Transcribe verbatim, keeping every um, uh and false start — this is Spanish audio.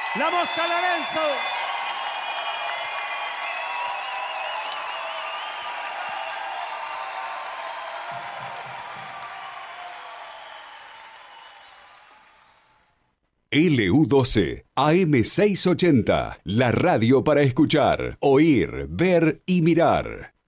La Mosca Lorenzo. L U doce, A M seiscientos ochenta, la radio para escuchar, oír, ver y mirar.